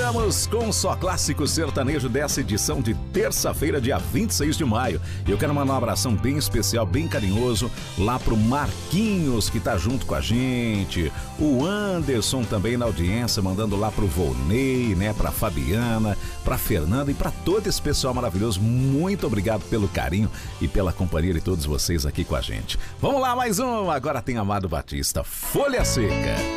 Chegamos com o Só Clássico Sertanejo dessa edição de terça-feira, dia 26 de maio. Eu quero mandar um abração bem especial, bem carinhoso lá pro Marquinhos, que tá junto com a gente. O Anderson também na audiência, mandando lá pro Volney, né? Pra Fabiana, pra Fernanda e pra todo esse pessoal maravilhoso. Muito obrigado pelo carinho e pela companhia de todos vocês aqui com a gente. Vamos lá, mais um. Agora tem Amado Batista, Folha Seca.